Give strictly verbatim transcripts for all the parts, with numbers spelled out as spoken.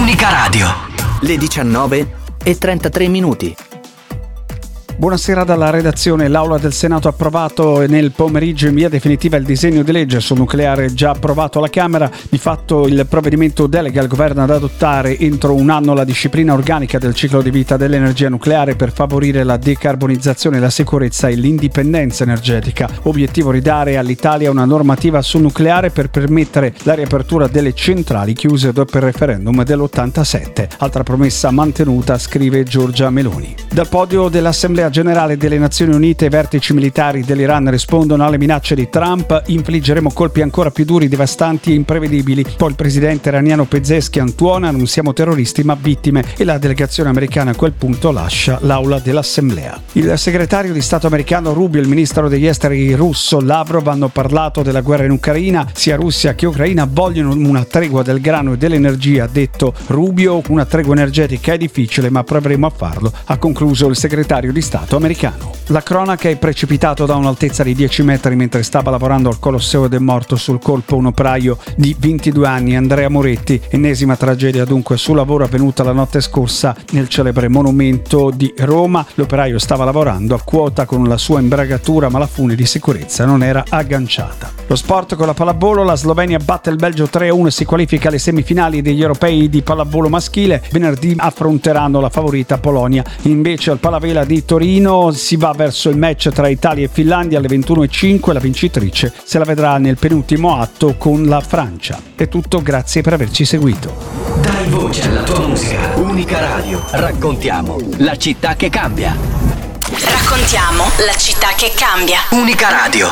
Unica Radio. Le diciannove e trentatré minuti. Buonasera dalla redazione. L'Aula del Senato ha approvato nel pomeriggio in via definitiva il disegno di legge sul nucleare già approvato alla Camera. Di fatto il provvedimento delega il governo ad adottare entro un anno la disciplina organica del ciclo di vita dell'energia nucleare per favorire la decarbonizzazione, la sicurezza e l'indipendenza energetica. Obiettivo: ridare all'Italia una normativa sul nucleare per permettere la riapertura delle centrali chiuse dopo il referendum dell'ottantasette. Altra promessa mantenuta, scrive Giorgia Meloni. Dal podio dell'Assemblea Generale delle Nazioni Unite, i vertici militari dell'Iran rispondono alle minacce di Trump: infliggeremo colpi ancora più duri, devastanti e imprevedibili. Poi il presidente iraniano Pezeshkian tuona: non siamo terroristi ma vittime, e la delegazione americana a quel punto lascia l'aula dell'Assemblea. Il segretario di Stato americano Rubio e il ministro degli esteri russo Lavrov hanno parlato della guerra in Ucraina. Sia Russia che Ucraina vogliono una tregua del grano e dell'energia, ha detto Rubio. Una tregua energetica è difficile ma proveremo a farlo, ha concluso il segretario di Stato americano. La cronaca: è precipitato da un'altezza di dieci metri mentre stava lavorando al Colosseo ed è morto sul colpo un operaio di ventidue anni, Andrea Moretti. Ennesima tragedia dunque sul lavoro avvenuta la notte scorsa nel celebre monumento di Roma. L'operaio stava lavorando a quota con la sua imbragatura, ma la fune di sicurezza non era agganciata. Lo sport con la pallavolo: la Slovenia batte il Belgio tre a uno e si qualifica alle semifinali degli europei di pallavolo maschile. Venerdì affronteranno la favorita Polonia. Invece al Palavela di Torino si va verso il match tra Italia e Finlandia alle ventuno e cinque. La vincitrice se la vedrà nel penultimo atto con la Francia. È tutto, grazie per averci seguito. Dai voce alla tua musica. Unica Radio. Raccontiamo la città che cambia. Raccontiamo la città che cambia. Unica Radio.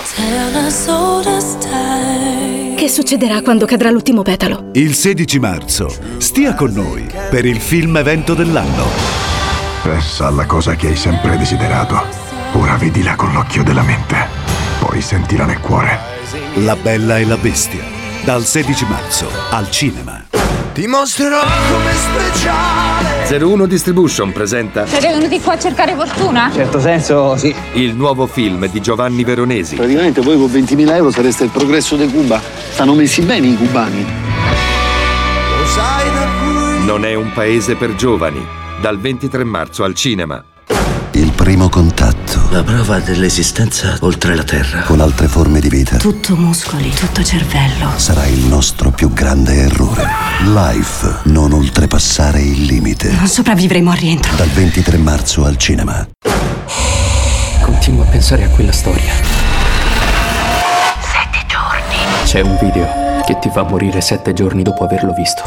Che succederà quando cadrà l'ultimo petalo? Il sedici marzo stia con noi per il film evento dell'anno. Pensa alla cosa che hai sempre desiderato. Ora vedila con l'occhio della mente. Poi sentila nel cuore. La Bella e la Bestia. Dal sedici marzo al cinema. Ti mostrerò come speciale. zero uno Distribution presenta. Siete venuti qua a cercare fortuna? In certo senso, sì. Il nuovo film di Giovanni Veronesi. Praticamente voi con ventimila euro sareste il progresso di Cuba. Stanno messi bene i cubani. Lo sai da cui... Non è un paese per giovani. Dal ventitré marzo al cinema. Il primo contatto. La prova dell'esistenza oltre la terra. Con altre forme di vita. Tutto muscoli, tutto cervello. Sarà il nostro più grande errore. Life, non oltrepassare il limite. Non sopravvivremo al rientro. Dal ventitré marzo al cinema. Continuo a pensare a quella storia. Sette giorni. C'è un video che ti fa morire sette giorni dopo averlo visto.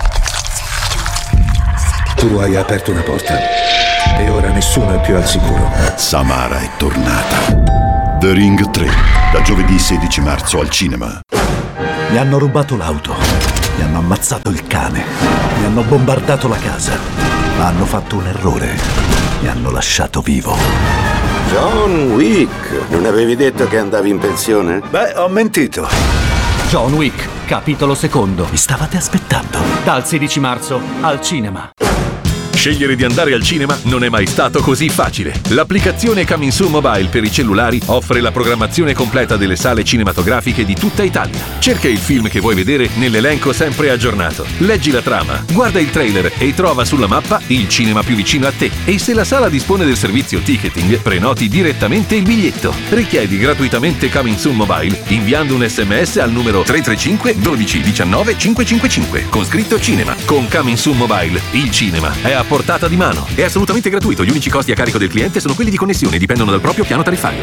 Tu hai aperto una porta e ora nessuno è più al sicuro. Samara è tornata. The Ring tre, da giovedì sedici marzo al cinema. Mi hanno rubato l'auto, mi hanno ammazzato il cane, mi hanno bombardato la casa, ma hanno fatto un errore, mi hanno lasciato vivo. John Wick, non avevi detto che andavi in pensione? Beh, ho mentito. John Wick, capitolo secondo. Mi stavate aspettando. Dal sedici marzo al cinema. Scegliere di andare al cinema non è mai stato così facile. L'applicazione Coming Soon Mobile per i cellulari offre la programmazione completa delle sale cinematografiche di tutta Italia. Cerca il film che vuoi vedere nell'elenco sempre aggiornato. Leggi la trama, guarda il trailer e trova sulla mappa il cinema più vicino a te. E se la sala dispone del servizio ticketing, prenoti direttamente il biglietto. Richiedi gratuitamente Coming Soon Mobile inviando un sms al numero tre tre cinque dodici diciannove cinquecentocinquantacinque con scritto cinema. Con Coming Soon Mobile il cinema è a portata di mano. È assolutamente gratuito. Gli unici costi a carico del cliente sono quelli di connessione e dipendono dal proprio piano tariffario.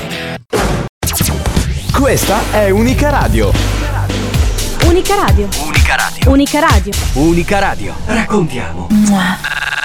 Questa è Unica Radio. Unica Radio. Unica Radio. Unica Radio. Unica Radio. Raccontiamo. Mua.